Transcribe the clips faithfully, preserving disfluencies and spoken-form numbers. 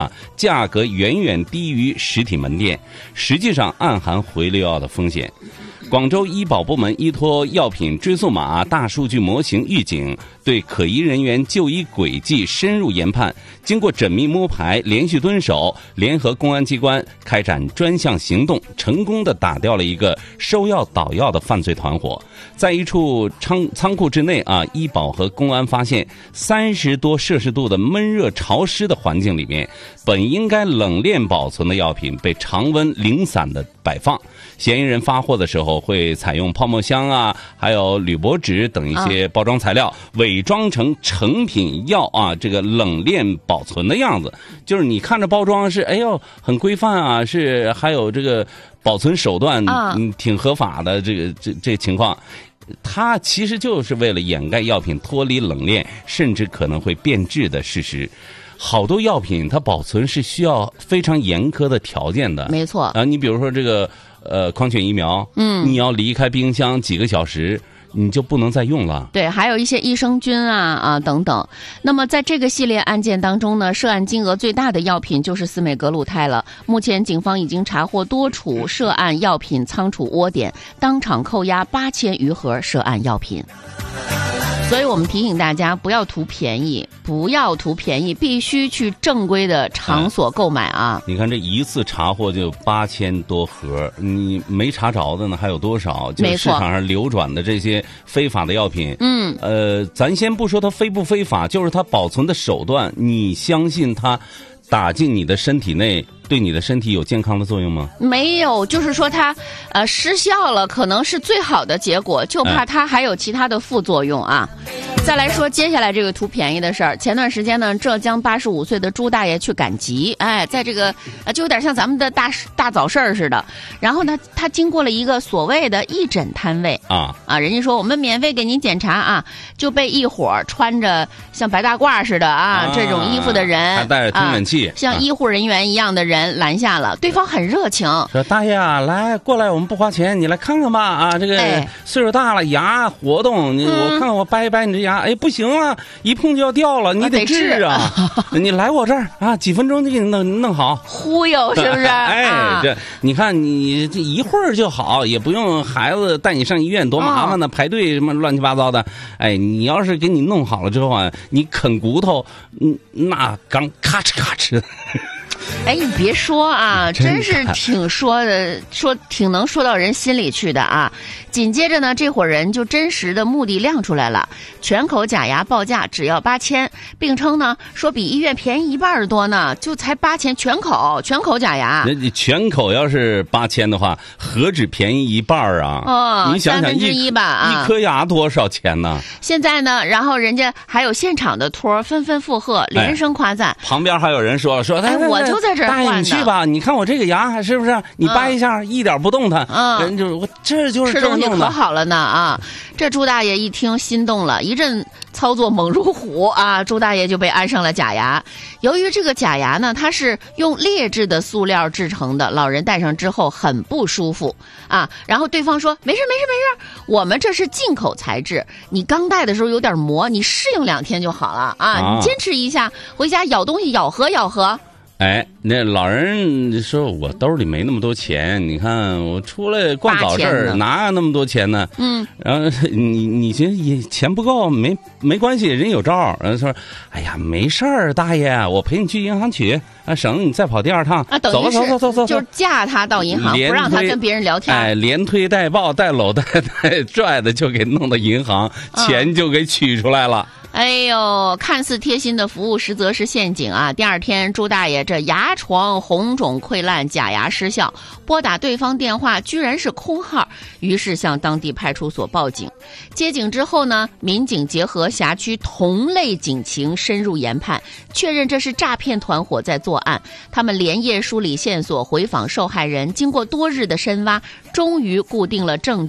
啊，价格远远低于实体门店，实际上暗含回流药的风险。广州医保部门依托药品追溯码大数据模型预警，对可疑人员就医轨迹深入研判，经过缜密摸排、连续蹲守，联合公安机关开展专项行动，成功的打掉了一个收药倒药的犯罪团伙。在一处仓仓库之内啊，医保和公安发现三十多摄氏度的闷热潮湿的环境里面，本应该冷链保存的药品被常温零散的摆放。嫌疑人发货的时候会采用泡沫箱啊，还有铝箔纸等一些包装材料，啊、伪装成成品药啊，这个冷链保存的样子。就是你看着包装是哎呦很规范啊，是还有这个保存手段啊、 嗯挺合法的这个这这情况。它其实就是为了掩盖药品脱离冷链甚至可能会变质的事实。好多药品它保存是需要非常严苛的条件的， 没错啊。你比如说这个呃狂犬疫苗，嗯，你要离开冰箱几个小时，你就不能再用了。 对，还有一些益生菌啊啊等等。那么在这个系列案件当中呢，涉案金额最大的药品就是司美格鲁肽了。目前警方已经查获多处涉案药品仓储窝点，当场扣押八千余盒涉案药品。所以我们提醒大家不要图便宜，不要图便宜，必须去正规的场所购买啊！ 你看这一次查获就八千多盒，你没查着的呢还有多少？就是市场上流转的这些非法的药品，嗯，呃，咱先不说它非不非法，就是它保存的手段，你相信它打进你的身体内，对你的身体有健康的作用吗？ 没有，就是说它呃失效了，可能是最好的结果，就怕它还有其他的副作用啊。再来说接下来这个图便宜的事儿。前段时间呢，浙江八十五岁的朱大爷去赶集，哎，在这个呃就有点像咱们的大大早市儿似的。然后呢，他经过了一个所谓的义诊摊位啊啊，人家说我们免费给您检查啊，就被一伙儿穿着像白大褂似的啊、啊这种衣服的人， 还带着听诊器、 啊，像医护人员一样的人拦下了。对方很热情， 说大爷啊，来过来，我们不花钱，你来看看吧啊，这个岁数大了，牙活动，你、嗯、我看看我掰一掰你这牙。哎，不行啊，一碰就要掉了，你得治啊！你来我这儿啊，几分钟就给你弄弄好， 忽悠是不是？ 哎， 啊、 这你看你这一会儿就好，也不用孩子带你上医院，多麻烦呢，哦、排队什么乱七八糟的。哎，你要是给你弄好了之后啊，你啃骨头，嗯，那刚咔哧咔哧。 哎，你别说啊，真是挺说的，说挺能说到人心里去的啊。紧接着呢，这伙人就真实的目的亮出来了，全口假牙报价只要八千，并称呢说比医院便宜一半多呢，就才八千，全口全口假牙。 那你全口要是八千的话，何止便宜一半啊？ 哦， 你想想三分之一吧啊， 一颗牙多少钱呢？ 现在呢，然后人家还有现场的托纷纷附和，连声夸赞。 哎、旁边还有人说说， 哎，我就在这儿换的。 大爷，你去吧，你看我这个牙是不是？你掰一下，嗯、一点不动弹。嗯，人就我这就是吃东西可好了呢啊！这朱大爷一听心动了，一阵操作猛如虎啊！朱大爷就被安上了假牙。由于这个假牙呢，它是用劣质的塑料制成的，老人戴上之后很不舒服啊。然后对方说：“没事没事没事，我们这是进口材质，你刚戴的时候有点磨，你适应两天就好了啊！啊你坚持一下，回家咬东西咬合咬合。” 哎，那老人说：“我兜里没那么多钱，你看我出来逛早市哪有那么多钱呢？”嗯，然后你你寻思钱不够，没没关系，人有招。然后说：“哎呀，没事儿，大爷，我陪你去银行取啊，省得你再跑第二趟。” 啊，等于是走走走走，就是架他到银行，不让他跟别人聊天。 哎，连推带抱带搂带带拽的就给弄到银行，钱就给取出来了。 哎呦，看似贴心的服务，实则是陷阱啊！第二天，朱大爷这牙床红肿溃烂，假牙失效，拨打对方电话居然是空号，于是向当地派出所报警。接警之后呢，民警结合辖区同类警情，深入研判，确认这是诈骗团伙在作案。他们连夜梳理线索，回访受害人，经过多日的深挖，终于固定了证据。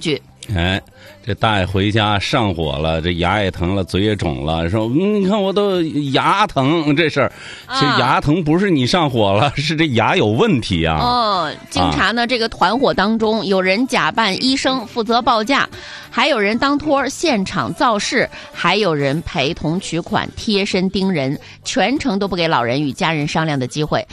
哎，这大爷回家上火了，这牙也疼了，嘴也肿了，说、嗯、你看我都牙疼这事儿，其实牙疼不是你上火了，啊、是这牙有问题啊。 哦，经查呢，啊、这个团伙当中有人假扮医生负责报价，还有人当托现场造势，还有人陪同取款、贴身盯人，全程都不给老人与家人商量的机会。